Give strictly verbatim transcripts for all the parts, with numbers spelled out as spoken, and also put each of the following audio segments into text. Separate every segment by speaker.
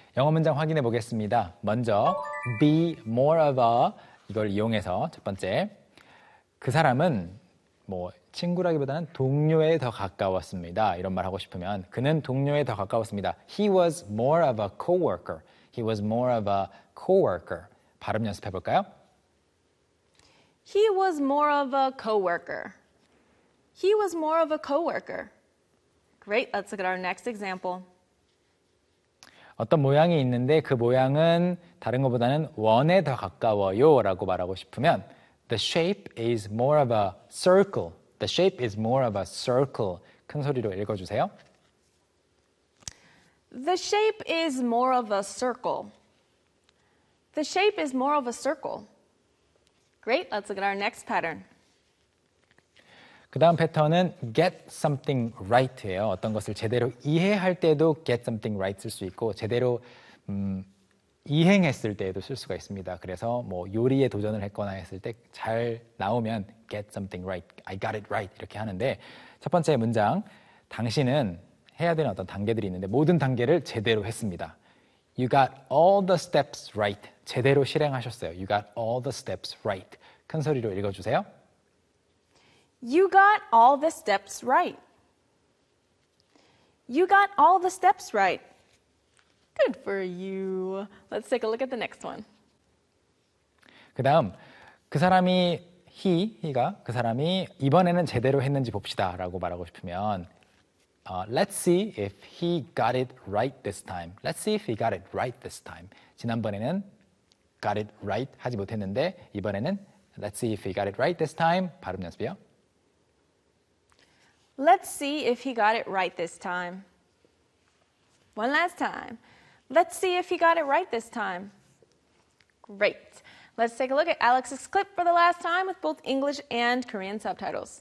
Speaker 1: 영어 문장 확인해 보겠습니다. 먼저 be more of a 이걸 이용해서 첫 번째 그 사람은 뭐 친구라기보다는 동료에 더 가까웠습니다. 이런 말 하고 싶으면 그는 동료에 더 가까웠습니다. He was more of a coworker. He was more of a coworker. 발음 연습해 볼까요?
Speaker 2: He was more of a coworker. He was more of a coworker. Great, let's look at our next example.
Speaker 1: 어떤 모양이 있는데 그 모양은 다른 것보다는 원에 더 가까워요 라고 말하고 싶으면 The shape is more of a circle. The shape is more of a circle. 큰 소리로 읽어주세요.
Speaker 2: The shape is more of a circle. The shape is more of a circle. Great, let's look at our next pattern.
Speaker 1: 그 다음 패턴은 get something right예요. 어떤 것을 제대로 이해할 때도 get something right 쓸 수 있고 제대로 음, 이행했을 때에도 쓸 수가 있습니다. 그래서 뭐 요리에 도전을 했거나 했을 때 잘 나오면 get something right, I got it right 이렇게 하는데 첫 번째 문장 당신은 해야 되는 어떤 단계들이 있는데 모든 단계를 제대로 했습니다. You got all the steps right. 제대로 실행하셨어요. You got all the steps right. 큰 소리로 읽어주세요.
Speaker 2: You got all the steps right. You got all the steps right. Good for you. Let's take a look at the next one.
Speaker 1: 그 다음 그 사람이 he, he가 그 사람이 이번에는 제대로 했는지 봅시다 라고 말하고 싶으면 uh, Let's see if he got it right this time. Let's see if he got it right this time. 지난번에는 got it right 하지 못했는데 이번에는 Let's see if he got it right this time. 발음 연습이요.
Speaker 2: Let's see if he got it right this time. One last time. Let's see if he got it right this time. Great. Let's take a look at Alex's clip for the last time with both English and Korean subtitles.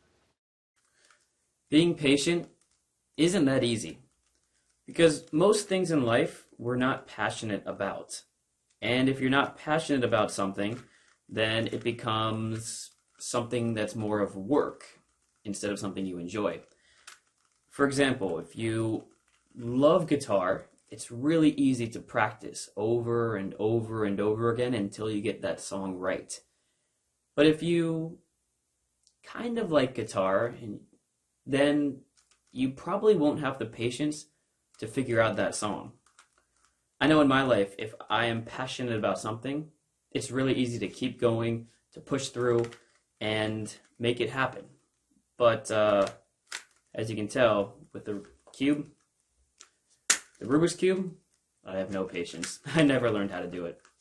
Speaker 3: Being patient isn't that easy because most things in life we're not passionate about. And if you're not passionate about something, then it becomes something that's more of work instead of something you enjoy. For example, if you love guitar, it's really easy to practice over and over and over again until you get that song right. But if you kind of like guitar, then you probably won't have the patience to figure out that song. I know in my life, if I am passionate about something, it's really easy to keep going, to push through, and make it happen. But uh, as you can tell, with the cube, the Rubik's Cube, I have no patience. I never learned how to do it.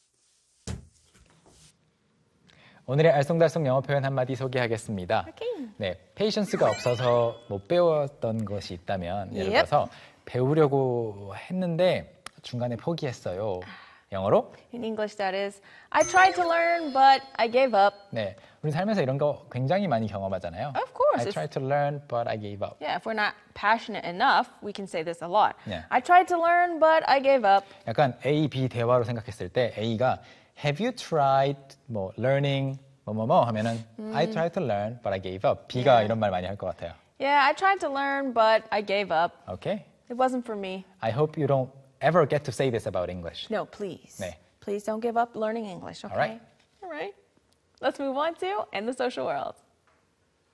Speaker 1: 오늘의 알쏭달쏭 영어 표현 한마디 소개하겠습니다.
Speaker 2: Okay.
Speaker 1: 네, 페이션스가 없어서 못 배웠던 것이 있다면 예를
Speaker 2: Yep.
Speaker 1: 들어서 배우려고 했는데 중간에 포기했어요. 영어로?
Speaker 2: In English, that is, I tried to learn, but I gave up.
Speaker 1: 네, 우리 살면서 이런 거 굉장히 많이 경험하잖아요.
Speaker 2: Of course.
Speaker 1: I tried to learn, but I gave up.
Speaker 2: Yeah, if we're not passionate enough, we can say this a lot.
Speaker 1: Yeah.
Speaker 2: I tried to learn, but I gave up.
Speaker 1: 약간 A, B 대화로 생각했을 때 A가 Have you tried 뭐 learning 뭐뭐뭐 하면은
Speaker 2: 음.
Speaker 1: I tried to learn, but I gave up. B가
Speaker 2: Yeah.
Speaker 1: 이런 말 많이 할 것 같아요.
Speaker 2: Yeah, I tried to learn, but I gave up.
Speaker 1: Okay?
Speaker 2: It wasn't for me.
Speaker 1: I hope you don't ever get to say this about English.
Speaker 2: No, please.
Speaker 1: 네.
Speaker 2: Please don't give up learning English, okay?
Speaker 1: All right.
Speaker 2: All right. Let's move on to In the Social World.